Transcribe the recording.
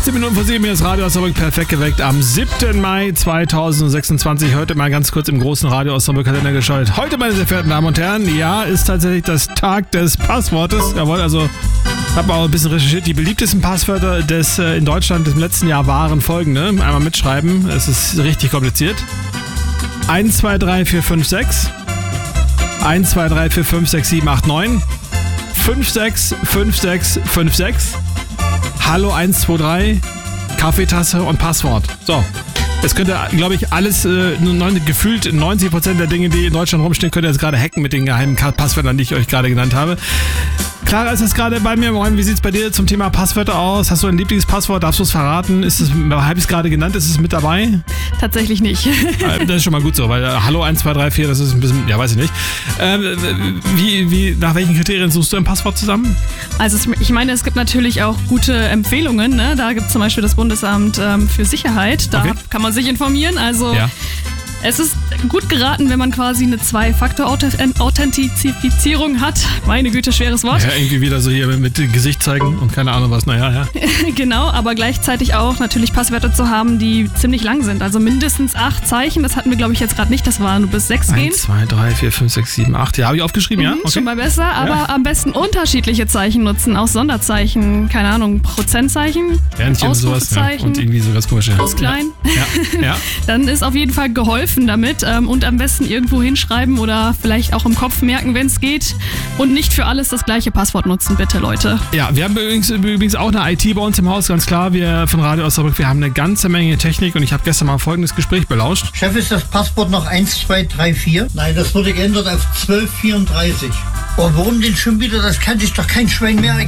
18 Minuten vor 7, hier ist Radio Osnabrück perfekt geweckt am 7. Mai 2026. Heute mal ganz kurz im großen Radio Osnabrück Kalender geschaut. Heute, meine sehr verehrten Damen und Herren, ja, ist tatsächlich das Tag des Passwortes. Jawohl, also habe auch ein bisschen recherchiert. Die beliebtesten Passwörter des in Deutschland im letzten Jahr waren folgende. Einmal mitschreiben, es ist richtig kompliziert. 1, 2, 3, 4, 5, 6. 1, 2, 3, 4, 5, 6, 7, 8, 9. 5, 6, 5, 6, 5, 6. Hallo 1, 2, 3. Kaffeetasse und Passwort. So. Jetzt könnt ihr, glaube ich, alles, gefühlt 90% der Dinge, die in Deutschland rumstehen, könnt ihr jetzt gerade hacken mit den geheimen Passwörtern, die ich euch gerade genannt habe. Clara ist jetzt gerade bei mir. Moin, wie sieht es bei dir zum Thema Passwörter aus? Hast du ein Lieblingspasswort? Darfst du es verraten? Habe ich es gerade genannt? Ist es mit dabei? Tatsächlich nicht. Das ist schon mal gut so, weil Hallo 1, 2, 3, 4, das ist ein bisschen, ja, weiß ich nicht. Nach welchen Kriterien suchst du ein Passwort zusammen? Also ich meine, es gibt natürlich auch gute Empfehlungen. Ne? Da gibt es zum Beispiel das Bundesamt für Sicherheit. Da kann man sich informieren. Also ja. Es ist gut geraten, wenn man quasi eine Zwei-Faktor-Authentifizierung hat. Meine Güte, schweres Wort. Ja, irgendwie wieder so hier mit Gesicht zeigen und keine Ahnung was. Naja, ja. Genau, aber gleichzeitig auch natürlich Passwörter zu haben, die ziemlich lang sind. Also mindestens 8 Zeichen. Das hatten wir, glaube ich, jetzt gerade nicht. Das war nur bis 6 gehen. 1, 2, 3, 4, 5, 6, 7, 8. Ja, habe ich aufgeschrieben, ja? Okay. Schon mal besser, aber am besten unterschiedliche Zeichen nutzen. Auch Sonderzeichen, keine Ahnung, Prozentzeichen, Ausrufezeichen. Und irgendwie so ganz komisch. Aus klein. Ja. Dann ist auf jeden Fall geholfen damit und am besten irgendwo hinschreiben oder vielleicht auch im Kopf merken, wenn es geht und nicht für alles das gleiche Passwort nutzen, bitte Leute. Ja, wir haben übrigens auch eine IT bei uns im Haus, ganz klar, wir von Radio Osnabrück, wir haben eine ganze Menge Technik und ich habe gestern mal folgendes Gespräch belauscht. Chef, ist das Passwort noch 1, 2, 3, 4? Nein, das wurde geändert auf 1234. Oh, warum denn schon wieder? Das kann sich doch kein Schwein mehr